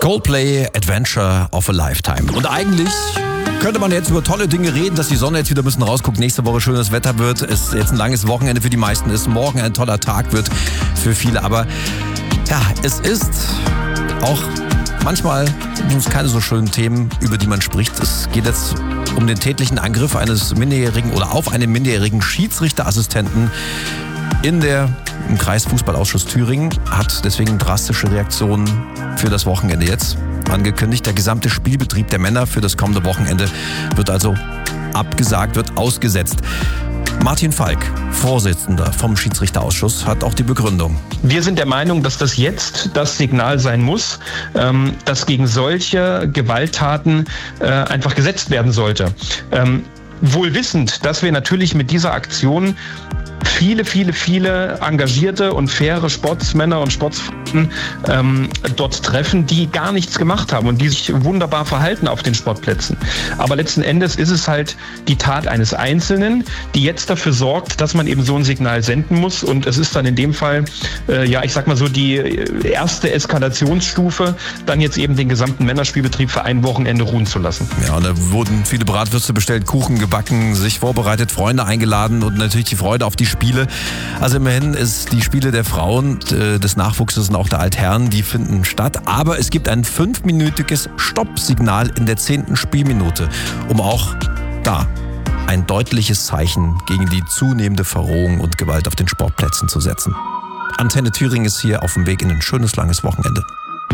Coldplay, Adventure of a Lifetime. Und eigentlich könnte man jetzt über tolle Dinge reden, dass die Sonne jetzt wieder ein bisschen rausguckt, nächste Woche schönes Wetter wird, es jetzt ein langes Wochenende für die meisten ist, morgen ein toller Tag wird für viele. Aber ja, es ist auch manchmal keine so schönen Themen, über die man spricht. Es geht jetzt um den tätlichen Angriff eines Minderjährigen oder auf einen minderjährigen Schiedsrichterassistenten im Kreisfußballausschuss Thüringen, hat deswegen drastische Reaktionen für das Wochenende jetzt angekündigt. Der gesamte Spielbetrieb der Männer für das kommende Wochenende wird also abgesagt, wird ausgesetzt. Martin Falk, Vorsitzender vom Schiedsrichterausschuss, hat auch die Begründung. Wir sind der Meinung, dass das jetzt das Signal sein muss, dass gegen solche Gewalttaten einfach gesetzt werden sollte. Wohl wissend, dass wir natürlich mit dieser Aktion viele engagierte und faire Sportsmänner und Sportsfrauen dort treffen, die gar nichts gemacht haben und die sich wunderbar verhalten auf den Sportplätzen. Aber letzten Endes ist es halt die Tat eines Einzelnen, die jetzt dafür sorgt, dass man eben so ein Signal senden muss. Und es ist dann in dem Fall, die erste Eskalationsstufe, dann jetzt eben den gesamten Männerspielbetrieb für ein Wochenende ruhen zu lassen. Ja, und da wurden viele Bratwürste bestellt, Kuchen gebacken, sich vorbereitet, Freunde eingeladen und natürlich die Freude auf die Spiele. Also immerhin ist die Spiele der Frauen, des Nachwuchses und auch der Altherren, die finden statt. Aber es gibt ein 5-minütiges Stoppsignal in der 10. Spielminute, um auch da ein deutliches Zeichen gegen die zunehmende Verrohung und Gewalt auf den Sportplätzen zu setzen. Antenne Thüringen ist hier auf dem Weg in ein schönes, langes Wochenende.